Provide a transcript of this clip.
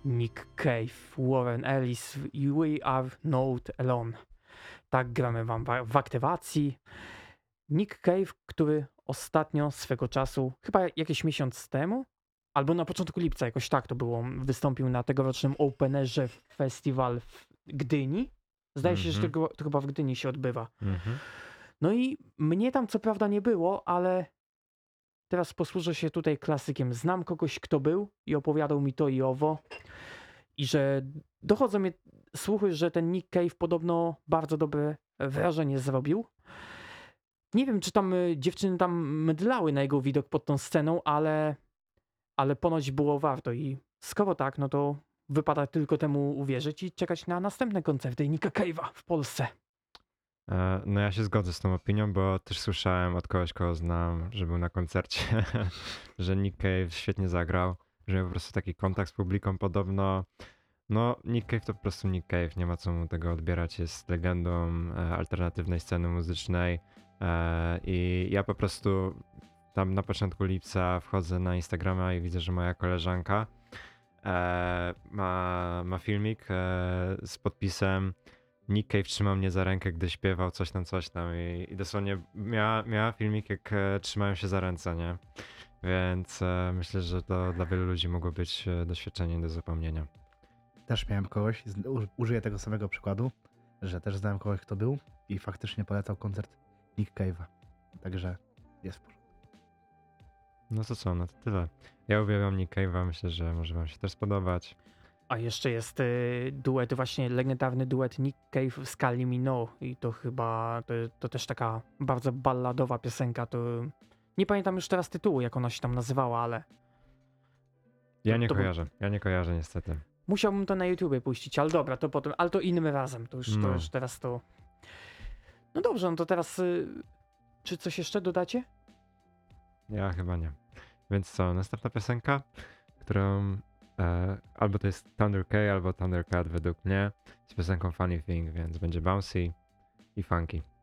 Nick Cave, Warren Ellis i We Are Not Alone. Tak gramy wam w aktywacji. Nick Cave, który ostatnio swego czasu, chyba jakiś miesiąc temu, albo na początku lipca, jakoś tak to było, wystąpił na tegorocznym Openerze Festival w Gdyni. Zdaje się, że to chyba w Gdyni się odbywa. No i mnie tam co prawda nie było, ale teraz posłużę się tutaj klasykiem. Znam kogoś, kto był i opowiadał mi to i owo. I że dochodzą mnie słuchy, że ten Nick Cave podobno bardzo dobre wrażenie zrobił. Nie wiem, czy tam dziewczyny tam mydlały na jego widok pod tą sceną, ale ponoć było warto. I skoro tak, no to wypada tylko temu uwierzyć i czekać na następne koncerty Nicka Cave'a w Polsce. No ja się zgodzę z tą opinią, bo też słyszałem od kogoś, kogo znam, że był na koncercie, że Nick Cave świetnie zagrał, że miał po prostu taki kontakt z publiką podobno. No Nick Cave to po prostu Nick Cave, nie ma co mu tego odbierać, jest legendą alternatywnej sceny muzycznej i ja po prostu tam na początku lipca wchodzę na Instagrama i widzę, że moja koleżanka ma filmik z podpisem Nick Cave trzymał mnie za rękę, gdy śpiewał coś tam i dosłownie miała filmik, jak trzymają się za ręce, nie? Więc myślę, że to dla wielu ludzi mogło być doświadczenie do zapomnienia. Też miałem kogoś, użyję tego samego przykładu, że też znałem kogoś, kto był i faktycznie polecał koncert Nick Cave'a. Także jest w porządku. No to co, no to tyle. Ja uwielbiam Nick Cave'a, myślę, że może wam się też spodobać. A jeszcze jest duet, właśnie legendarny duet Nick Cave z Kylie Minogue i to chyba, to też taka bardzo balladowa piosenka, to nie pamiętam już teraz tytułu, jak ona się tam nazywała, ale... Ja nie kojarzę niestety. Musiałbym to na YouTubie puścić, ale dobra, to potem, ale to innym razem, to już teraz to... No dobrze, no to teraz, czy coś jeszcze dodacie? Ja chyba nie. Więc co, następna piosenka, którą albo to jest Thunder K, albo Thundercat według mnie, z piosenką Funny Thing, więc będzie bouncy i funky.